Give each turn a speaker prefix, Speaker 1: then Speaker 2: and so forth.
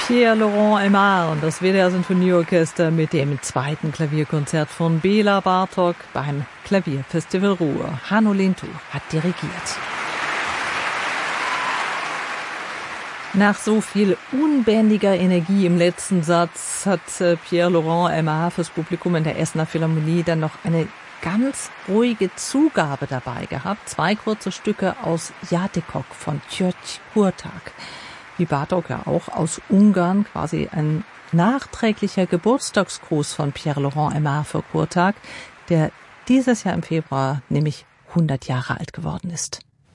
Speaker 1: Pierre-Laurent Aimard und das WDR Sinfonieorchester mit dem zweiten Klavierkonzert von Béla Bartók beim Klavierfestival Ruhr. Hanno Lintu hat dirigiert. Nach so viel unbändiger Energie im letzten Satz hat Pierre-Laurent Aimard fürs Publikum in der Essener Philharmonie dann noch eine ganz ruhige Zugabe dabei gehabt. 2 kurze Stücke aus Játékok von György Kurtág. Wie Bartók ja auch aus Ungarn, quasi ein nachträglicher Geburtstagsgruß von Pierre-Laurent Aimard für Kurtág, der dieses Jahr im Februar nämlich 100 Jahre alt geworden ist.